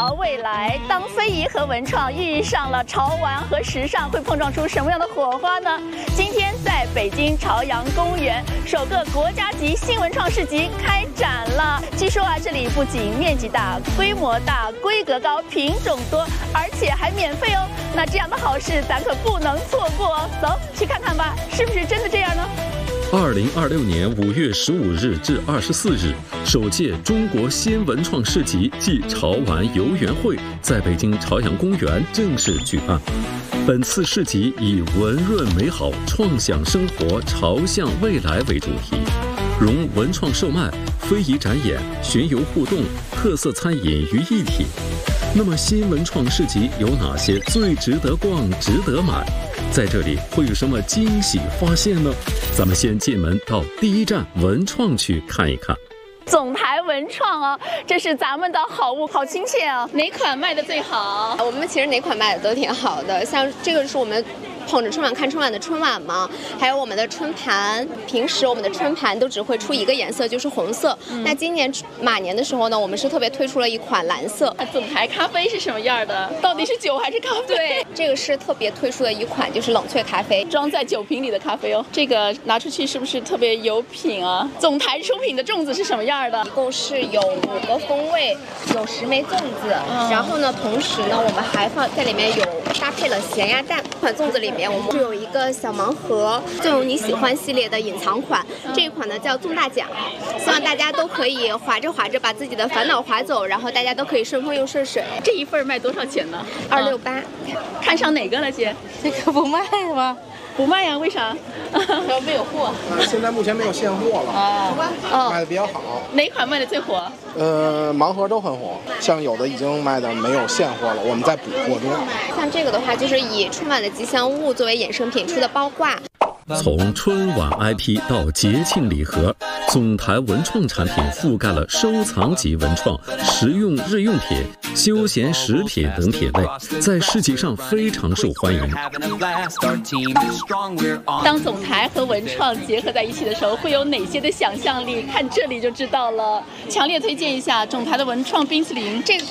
朝未来，当非遗和文创遇上了潮玩和时尚，会碰撞出什么样的火花呢？今天在北京朝阳公园，首个国家级新文创市集开展了。据说这里不仅面积大、规模大、规格高、品种多，而且还免费哦。那这样的好事咱可不能错过哦！走，去看看吧，是不是真的这样呢 ？2026年5月15日至24日，首届中国新文创市集暨潮玩游园会在北京朝阳公园正式举办。本次市集以“文润美好，创想生活，朝向未来”为主题，融文创售卖、非遗展演、巡游互动、特色餐饮于一体。那么新文创市集有哪些最值得逛、值得买？在这里会有什么惊喜发现呢？咱们先进门到第一站文创区看一看。 总台文创哦，这是咱们的好物，好亲切啊！哪款卖的最好？ 我们其实哪款卖的都挺好的，像这个是我们捧着春晚看春晚的春晚嘛，还有我们的春盘。平时我们的春盘都只会出一个颜色，就是红色。那今年马年的时候呢，我们是特别推出了一款蓝色。 总台咖啡是什么样的？到底是酒还是咖啡？ 对，这个是特别推出的一款，就是冷萃咖啡， 装在酒瓶里的咖啡哦。这个拿出去是不是特别有品啊？总台出品的粽子是什么样的？ 一共是有5个风味，有10枚粽子。然后呢，同时呢，我们还在里面有搭配了咸鸭蛋。这款粽子里面我们是有一个小盲盒，就有你喜欢系列的隐藏款。这一款呢叫粽大奖，希望大家都可以划着划着把自己的烦恼划走，然后大家都可以顺风又顺水。 这一份卖多少钱呢 ？268。 看上哪个了，姐？ 这个不卖了吗？ 不卖呀？为啥？ 没有货。 现在目前没有现货了。卖的比较好。 哪款卖的最火？ 盲盒都很火，像有的已经卖的没有现货了，我们在补货中。 像这个的话，就是以春晚的吉祥物作为衍生品出的包挂。 从春晚 IP 到节庆礼盒，总台文创产品覆盖了收藏级文创、实用日用品、休闲食品等品类，在市集上非常受欢迎。 当总台和文创结合在一起的时候，会有哪些的想象力？看这里就知道了。强烈推荐一下总台的文创冰淇淋。这